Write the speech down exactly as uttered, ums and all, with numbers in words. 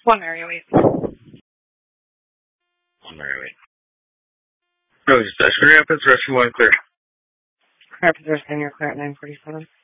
One area, wait. One area, wait. No, just uh, Screen Rapids, Rescue one, clear. Rapids are saying you're clear at nine forty-seven.